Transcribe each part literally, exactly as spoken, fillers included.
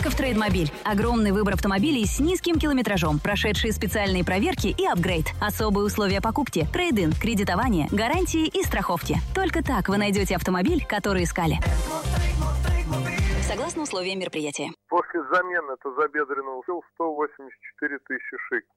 только в Трейдмобиль. Огромный выбор автомобилей с низким километражом, прошедшие специальные проверки и апгрейд. Особые условия покупки, трейд-ин, кредитование, гарантии и страховки. Только так вы найдете автомобиль, который искали. Согласно условиям мероприятия. После замены тазобедренного ушел сто восемьдесят четыре тысячи шик.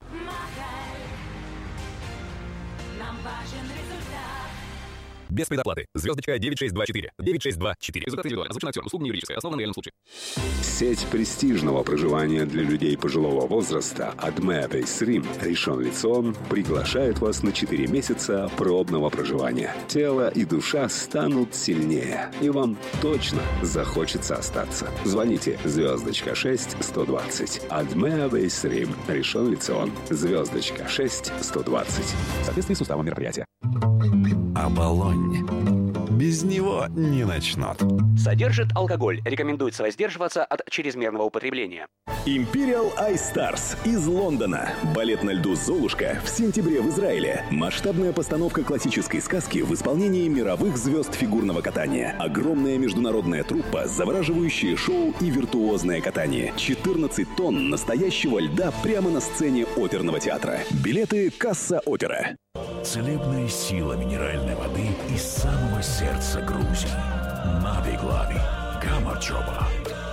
Нам важен результат. Без предоплаты. Звездочка девять шесть два четыре. девять шесть два четыре. Результат индивидуально. Озвучен актером. Услуга не юридическая. Основана на реальном случае. Сеть престижного проживания для людей пожилого возраста Адме Base Rim Ришон Лецион приглашает вас на четыре месяца пробного проживания. Тело и душа станут сильнее, и вам точно захочется остаться. Звоните звездочка шесть сто двадцать. Адме Base Rim Ришон Лецион. Звездочка шесть сто двадцать. В соответствии с уставом мероприятия. Оболонь. Без него не начнут. Содержит алкоголь. Рекомендуется воздерживаться от чрезмерного употребления. Imperial Ice Stars из Лондона. Балет на льду «Золушка» в сентябре в Израиле. Масштабная постановка классической сказки в исполнении мировых звезд фигурного катания. Огромная международная труппа, завораживающее шоу и виртуозное катание. четырнадцать тонн настоящего льда прямо на сцене оперного театра. Билеты «Касса Опера». Целебная сила минеральной воды из самого сердца Грузии. Нави Глави. Гамарчоба.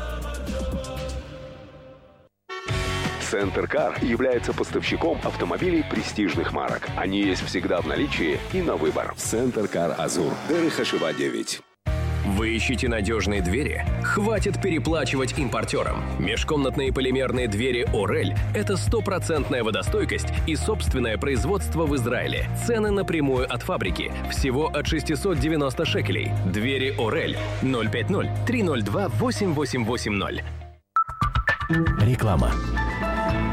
Центр Кар является поставщиком автомобилей престижных марок. Они есть всегда в наличии и на выбор. Центр Кар Азур. Дерехашева девять. Вы ищете надежные двери? Хватит переплачивать импортерам. Межкомнатные полимерные двери «Орель» — это стопроцентная водостойкость и собственное производство в Израиле. Цены напрямую от фабрики. Всего от шестьсот девяносто шекелей. Двери «Орель» ноль пять ноль три ноль два восемь восемь восемь ноль. Реклама.